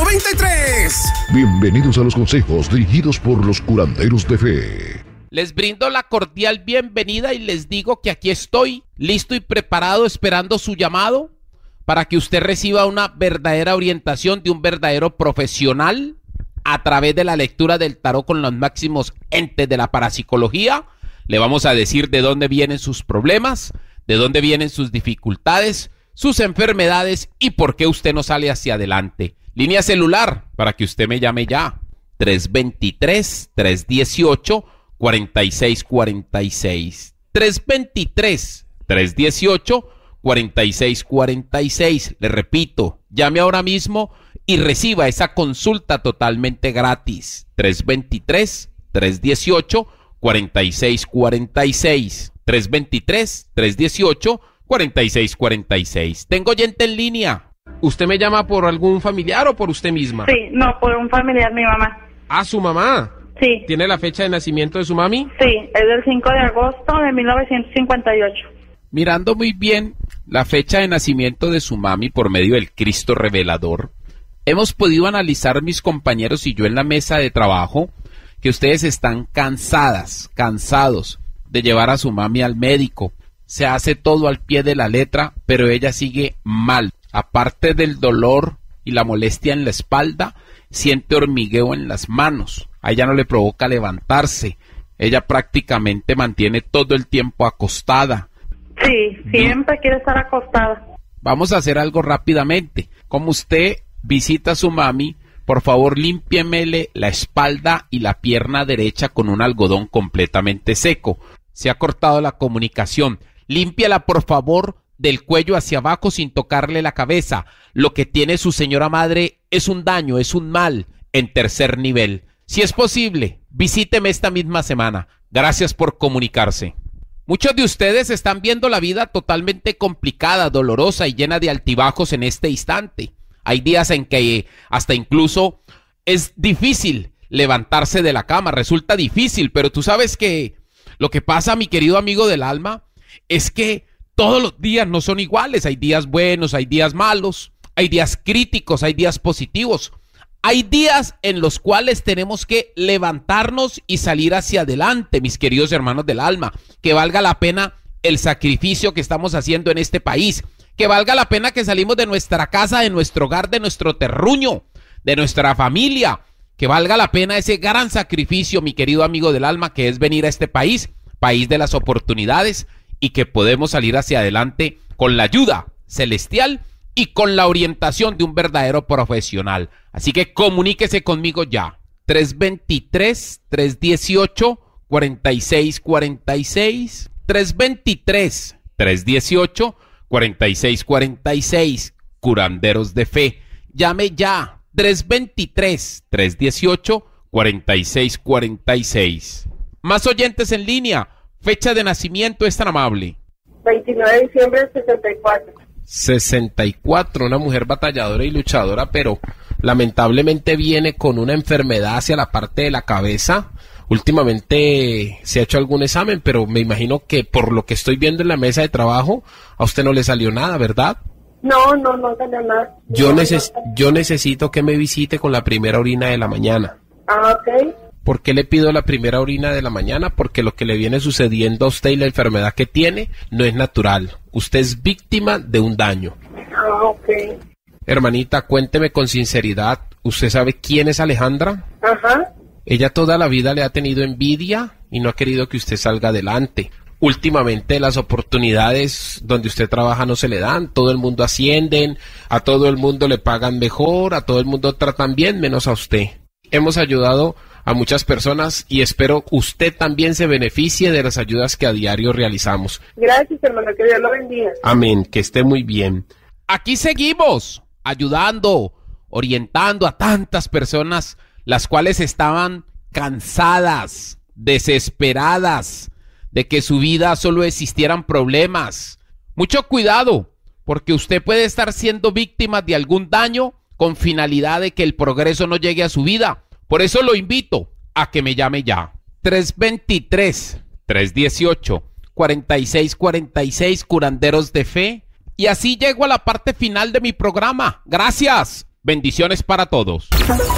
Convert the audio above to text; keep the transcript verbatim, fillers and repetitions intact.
noventa y tres. Bienvenidos a los consejos dirigidos por los curanderos de fe. Les brindo la cordial bienvenida y les digo que aquí estoy, listo y preparado, esperando su llamado para que usted reciba una verdadera orientación de un verdadero profesional a través de la lectura del tarot con los máximos entes de la parapsicología. Le vamos a decir de dónde vienen sus problemas, de dónde vienen sus dificultades, sus enfermedades y por qué usted no sale hacia adelante. Línea celular para que usted me llame ya. tres dos tres, tres uno ocho, cuatro seis cuatro seis. tres dos tres, tres uno ocho, cuatro seis cuatro seis. Le repito, llame ahora mismo y reciba esa consulta totalmente gratis. tres dos tres, tres uno ocho, cuatro seis cuatro seis. tres dos tres, tres uno ocho, cuatro seis cuatro seis. Tengo oyente en línea. ¿Usted me llama por algún familiar o por usted misma? Sí, no, por un familiar, mi mamá. ¿Ah, su mamá? Sí. ¿Tiene la fecha de nacimiento de su mami? Sí, es del cinco de agosto de mil novecientos cincuenta y ocho. Mirando muy bien la fecha de nacimiento de su mami por medio del Cristo revelador, hemos podido analizar, mis compañeros y yo, en la mesa de trabajo, que ustedes están cansadas, cansados de llevar a su mami al médico. Se hace todo al pie de la letra, pero ella sigue mal. Aparte del dolor y la molestia en la espalda, siente hormigueo en las manos. A ella no le provoca levantarse. Ella prácticamente mantiene todo el tiempo acostada. Sí, siempre quiere estar acostada. Vamos a hacer algo rápidamente. Como usted visita a su mami, por favor límpiemele la espalda y la pierna derecha con un algodón completamente seco. Se ha cortado la comunicación. Límpiala, por favor, del cuello hacia abajo sin tocarle la cabeza. Lo que tiene su señora madre es un daño, es un mal en tercer nivel. Si es posible, visíteme esta misma semana. Gracias por comunicarse. Muchos de ustedes están viendo la vida totalmente complicada, dolorosa y llena de altibajos en este instante. Hay días en que hasta incluso es difícil levantarse de la cama, resulta difícil, pero tú sabes que lo que pasa, mi querido amigo del alma, es que todos los días no son iguales. Hay días buenos, hay días malos, hay días críticos, hay días positivos. Hay días en los cuales tenemos que levantarnos y salir hacia adelante, mis queridos hermanos del alma. Que valga la pena el sacrificio que estamos haciendo en este país. Que valga la pena que salimos de nuestra casa, de nuestro hogar, de nuestro terruño, de nuestra familia. Que valga la pena ese gran sacrificio, mi querido amigo del alma, que es venir a este país, país de las oportunidades, y que podemos salir hacia adelante con la ayuda celestial y con la orientación de un verdadero profesional. Así que comuníquese conmigo ya. tres dos tres, tres uno ocho, cuatro seis cuatro seis. tres dos tres, tres uno ocho, cuatro seis cuatro seis. Curanderos de fe. Llame ya. tres dos tres, tres uno ocho, cuatro seis cuatro seis. Más oyentes en línea. Fecha de nacimiento, es tan amable. veintinueve de diciembre del sesenta y cuatro. sesenta y cuatro, una mujer batalladora y luchadora, pero lamentablemente viene con una enfermedad hacia la parte de la cabeza. Últimamente se ha hecho algún examen, pero me imagino que por lo que estoy viendo en la mesa de trabajo, a usted no le salió nada, ¿verdad? No, no, no salió nada. Yo, no, neces no. yo necesito que me visite con la primera orina de la mañana. Ah, ok. ¿Por qué le pido la primera orina de la mañana? Porque lo que le viene sucediendo a usted y la enfermedad que tiene no es natural. Usted es víctima de un daño. Ah, ok. Hermanita, cuénteme con sinceridad, ¿usted sabe quién es Alejandra? Ajá. Ella toda la vida le ha tenido envidia y no ha querido que usted salga adelante. Últimamente las oportunidades donde usted trabaja no se le dan, todo el mundo ascienden, a todo el mundo le pagan mejor, a todo el mundo tratan bien, menos a usted. Hemos ayudado a muchas personas y espero usted también se beneficie de las ayudas que a diario realizamos. Gracias, hermano, que Dios lo bendiga. Amén, que esté muy bien. Aquí seguimos, ayudando, orientando a tantas personas, las cuales estaban cansadas, desesperadas, de que su vida solo existieran problemas. Mucho cuidado, porque usted puede estar siendo víctima de algún daño con finalidad de que el progreso no llegue a su vida. Por eso lo invito a que me llame ya. tres dos tres, tres uno ocho, cuatro seis cuatro seis, Curanderos de Fe. Y así llego a la parte final de mi programa. Gracias. Bendiciones para todos.